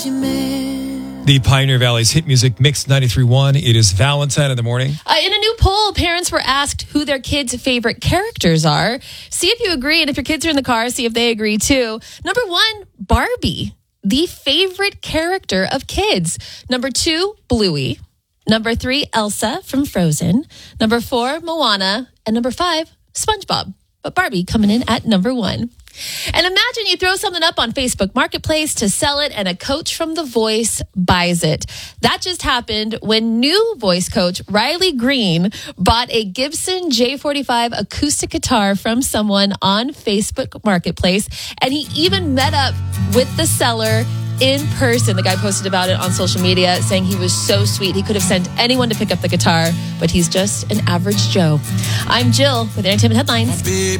The Pioneer Valley's hit music mix 93.1. It is Valentine in the morning. In a new poll, parents were asked who their kids' favorite characters are. See if you agree, and if your kids are in the car, see if they agree too. Number 1, Barbie, the favorite character of kids. Number 2, Bluey. Number 3, Elsa from Frozen. Number 4, Moana. And number 5, SpongeBob. But Barbie coming in at number 1. And imagine you throw something up on Facebook Marketplace to sell it, and a coach from The Voice buys it. That just happened when new voice coach Riley Green bought a Gibson J45 acoustic guitar from someone on Facebook Marketplace, and he even met up with the seller in person. The guy posted about it on social media, saying he was so sweet. He could have sent anyone to pick up the guitar, but he's just an average Joe. I'm Jill with Entertainment Headlines.